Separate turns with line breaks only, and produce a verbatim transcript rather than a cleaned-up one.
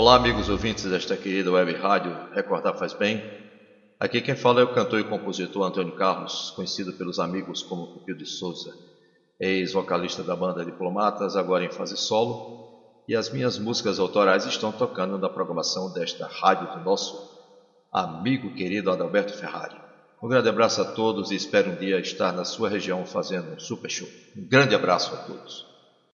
Olá, amigos ouvintes desta querida web rádio Recordar Faz Bem. Aqui quem fala é o cantor e compositor Antônio Carlos, conhecido pelos amigos como Pupil de Souza, ex-vocalista da banda Diplomatas, agora em fase solo, e as minhas músicas autorais estão tocando na programação desta rádio do nosso amigo querido Adalberto Ferrari. Um grande abraço a todos e espero um dia estar na sua região fazendo um super show. Um grande abraço a todos.